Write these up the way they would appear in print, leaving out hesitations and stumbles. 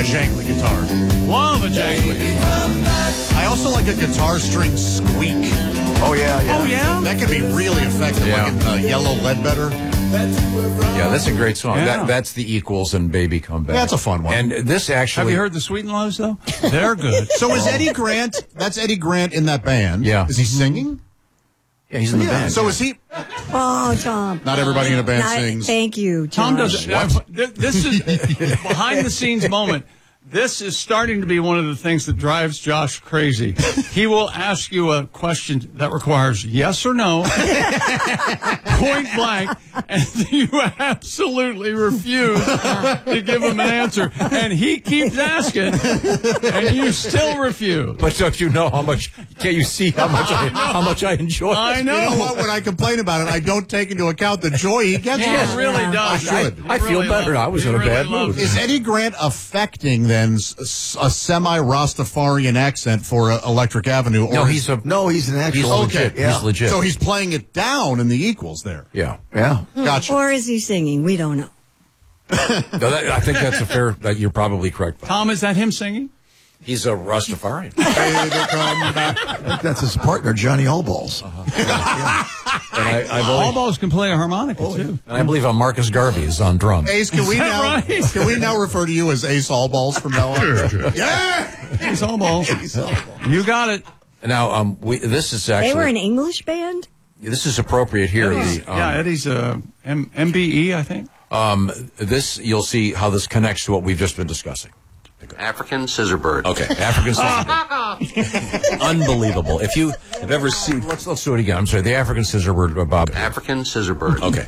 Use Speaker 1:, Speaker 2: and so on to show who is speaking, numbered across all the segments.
Speaker 1: a jangly guitar.
Speaker 2: Love a jangly.
Speaker 1: I also like a guitar string squeak.
Speaker 3: Oh, yeah.
Speaker 2: Oh, yeah?
Speaker 1: That can be really effective,
Speaker 4: Yeah.
Speaker 1: like in Yellow Ledbetter.
Speaker 4: Yeah, that's a great song.
Speaker 2: Yeah.
Speaker 4: That's the Equals and Baby Come Back.
Speaker 1: Yeah, that's a fun one.
Speaker 4: And this actually...
Speaker 2: Have you heard the Sweet and Lows, though? They're good.
Speaker 1: So is Eddie Grant, that's Eddie Grant in that band.
Speaker 4: Yeah.
Speaker 1: Is he singing?
Speaker 4: Yeah, he's in the band.
Speaker 1: So is he?
Speaker 5: Oh, Tom.
Speaker 1: Not everybody in a band sings.
Speaker 5: Thank you,
Speaker 2: Tom
Speaker 5: Josh.
Speaker 2: does. This is behind the scenes moment. This is starting to be one of the things that drives Josh crazy. He will ask you a question that requires yes or no, point blank, and you absolutely refuse to give him an answer. And he keeps asking, and you still refuse.
Speaker 4: But don't you know how much? Can't you see how much I enjoy it?
Speaker 2: I know.
Speaker 1: You know what? When I complain about it, I don't take into account the joy he gets.
Speaker 2: He
Speaker 1: from it.
Speaker 2: really does.
Speaker 1: I should.
Speaker 4: I feel better. I was in a bad mood.
Speaker 1: Is Eddie Grant affecting then a semi-Rastafarian accent for Electric Avenue? Or
Speaker 4: No, he's an actual.
Speaker 1: okay.
Speaker 4: Yeah. He's legit.
Speaker 1: So he's playing it down in the Equals there.
Speaker 4: Yeah.
Speaker 1: Gotcha.
Speaker 5: Or is he singing? We don't know.
Speaker 4: No, I think that's a fair. That you're probably correct. Bob.
Speaker 2: Tom, is that him singing?
Speaker 4: He's a Rastafarian.
Speaker 3: That's his partner, Johnny Allballs.
Speaker 4: And
Speaker 2: All balls can play a harmonica, too.
Speaker 4: And I believe Marcus Garvey is on drums.
Speaker 1: Ace, can we now
Speaker 2: right?
Speaker 1: can we now refer to you as Ace Allballs from now on? Yeah.
Speaker 2: He's all balls. You got it.
Speaker 4: Now, this is actually
Speaker 5: They were an English band?
Speaker 4: this is appropriate here.
Speaker 2: Eddie's MBE, I think.
Speaker 4: This you'll see how this connects to what we've just been discussing.
Speaker 6: African scissorbird.
Speaker 4: Okay, African scissorbird. Unbelievable. If you have ever seen, let's do it again. I'm sorry, the African scissorbird, Bob.
Speaker 6: African scissorbird.
Speaker 4: Okay.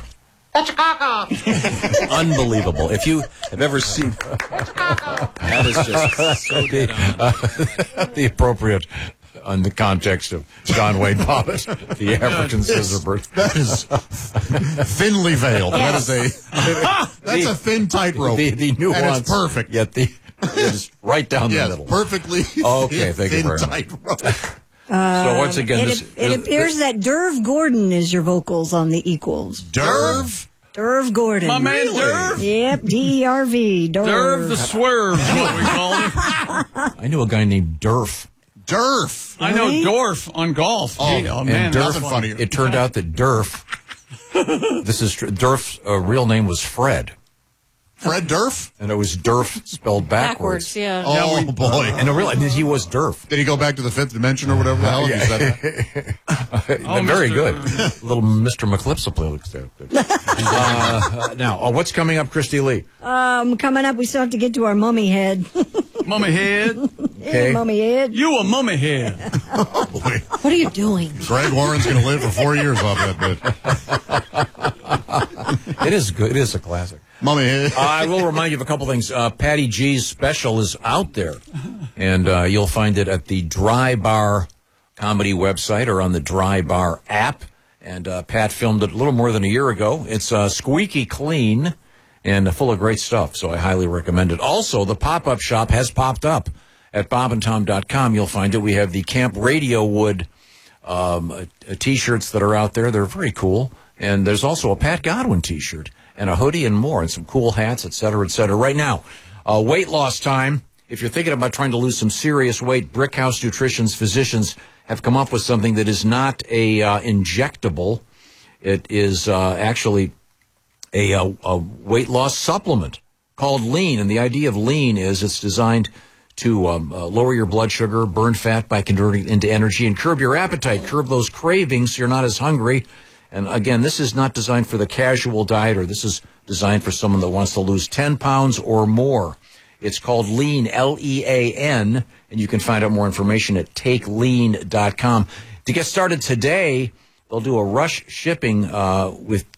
Speaker 4: Unbelievable. If you have ever seen, that is just so the appropriate on the context of John Wayne Bobbitt, the African scissorbird.
Speaker 1: That is thinly veiled.
Speaker 5: Yes.
Speaker 1: That's a thin tightrope.
Speaker 4: The nuance,
Speaker 1: and it's perfect.
Speaker 4: Yet it is right down the
Speaker 1: Yes,
Speaker 4: middle.
Speaker 1: perfectly.
Speaker 4: Okay, thank you
Speaker 1: thin
Speaker 4: very much.
Speaker 1: tightrope.
Speaker 4: So once again,
Speaker 5: It appears that Derv Gordon is your vocals on the Equals.
Speaker 1: Derv?
Speaker 5: Derv Gordon.
Speaker 2: My man Derv.
Speaker 5: Yep, D-E-R-V.
Speaker 2: Derv the Swerve is what we call him.
Speaker 4: I knew a guy named Durf.
Speaker 1: Derf.
Speaker 2: I know
Speaker 5: Really?
Speaker 2: Dorf on golf.
Speaker 1: Oh,
Speaker 2: Gee,
Speaker 4: And
Speaker 2: man,
Speaker 4: Durf,
Speaker 1: nothing funnier.
Speaker 4: It turned out that Durf, this is Durf's real name was Fred.
Speaker 1: Fred Durf?
Speaker 4: And it was Durf spelled backwards.
Speaker 7: Yeah.
Speaker 1: Oh, boy.
Speaker 4: And I realized that he was Durf.
Speaker 1: Did he go back to the fifth dimension or whatever the hell? He said that?
Speaker 4: Very
Speaker 2: Mr.
Speaker 4: good. Little Mr. McClipsoplex. Now, what's coming up, Christy Lee?
Speaker 5: Coming up, we still have to get to our mummy head.
Speaker 2: Mummy head.
Speaker 5: Hey, mummy head.
Speaker 2: You a mummy head.
Speaker 1: Oh, boy.
Speaker 7: What are you doing?
Speaker 1: Greg Warren's going to live for 4 years off that bit.
Speaker 4: It is good. It is a classic.
Speaker 1: Mummy.
Speaker 4: I will remind you of a couple things. Patty G's special is out there, and you'll find it at the Dry Bar Comedy website or on the Dry Bar app. And Pat filmed it a little more than a year ago. It's squeaky clean and full of great stuff, so I highly recommend it. Also, the pop-up shop has popped up at bobandtom.com. You'll find it. We have the Camp Radio Wood T-shirts that are out there. They're very cool. And there's also a Pat Godwin T-shirt and a hoodie and more and some cool hats, et cetera, et cetera. Right now, weight loss time. If you're thinking about trying to lose some serious weight, Brickhouse Nutrition's physicians have come up with something that is not a injectable. It is actually a weight loss supplement called Lean. And the idea of Lean is it's designed to lower your blood sugar, burn fat by converting it into energy, and curb your appetite, curb those cravings so you're not as hungry. And again, this is not designed for the casual dieter. This is designed for someone that wants to lose 10 pounds or more. It's called Lean, L-E-A-N, and you can find out more information at takelean.com. To get started today, they'll do a rush shipping with